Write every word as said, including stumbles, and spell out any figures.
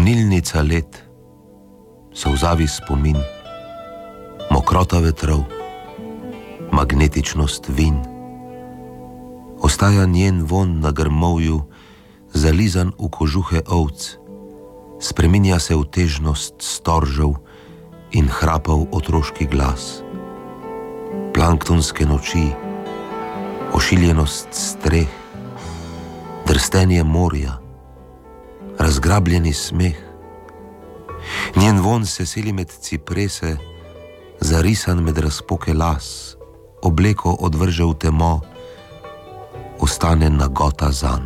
Gonilnica let, solzavi spomin, mokrota vetrov, magnetičnost vin. Ostaja njen von na grmovju, zalizan v kožuhe ovc, spreminja se v težnost storžev in hrapav otroški glas. Planktonske noči, ošiljenost streh, drstenje morja, razgrabljeni smeh. Njen von se seli med ciprese, zarisan med razpoke las, obleko odvrže v temo, ostane nagota zanj.